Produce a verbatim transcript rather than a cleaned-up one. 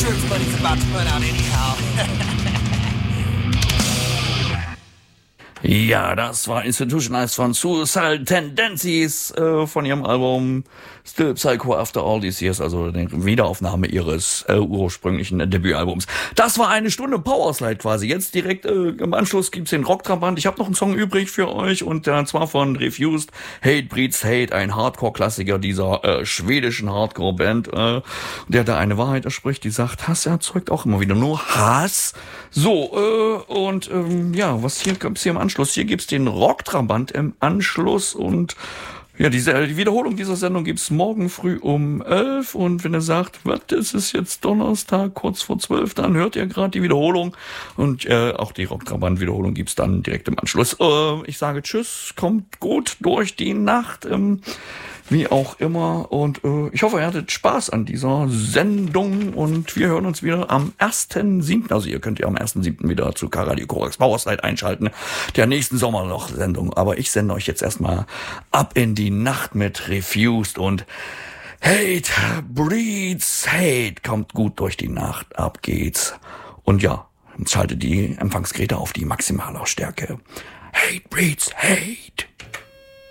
insurance money's about to run out anyhow. Ja, das war Institutionalized von Suicidal Tendencies äh, von ihrem Album Still Psycho After All These Years, also die Wiederaufnahme ihres äh, ursprünglichen äh, Debütalbums. Das war eine Stunde Powerslide quasi. Jetzt direkt äh, im Anschluss gibt's den Rocktrabant. Ich habe noch einen Song übrig für euch und äh, zwar von Refused, Hate Breeds Hate, ein Hardcore-Klassiker dieser äh, schwedischen Hardcore-Band, äh, der da eine Wahrheit erspricht, die sagt, Hass erzeugt auch immer wieder nur Hass. So, äh, und ähm, ja, was hier gibt's hier im Anschluss? Hier gibt's den Rocktrabant im Anschluss und ja, diese, die Wiederholung dieser Sendung gibt's morgen früh um elf und wenn ihr sagt, was, das ist jetzt Donnerstag, kurz vor zwölf, dann hört ihr gerade die Wiederholung und äh, auch die Rocktrabant-Wiederholung gibt's dann direkt im Anschluss. Äh, ich sage Tschüss, kommt gut durch die Nacht, ähm, wie auch immer und äh, ich hoffe, ihr hattet Spaß an dieser Sendung und wir hören uns wieder am ersten siebten Also ihr könnt ja am ersten siebten wieder zu K-Radio Korax Powerslide einschalten, der nächsten Sommerloch-Sendung. Aber ich sende euch jetzt erstmal ab in die Nacht mit Refused und Hate breeds Hate. Kommt gut durch die Nacht, ab geht's. Und ja, schaltet die Empfangsgeräte auf die Maximallautstärke. Hate breeds Hate.